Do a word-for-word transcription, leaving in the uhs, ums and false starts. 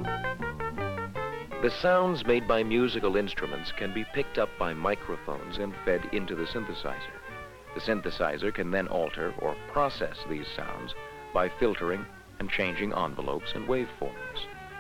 The sounds made by musical instruments can be picked up by microphones and fed into the synthesizer. The synthesizer can then alter or process these sounds by filtering and changing envelopes and waveforms.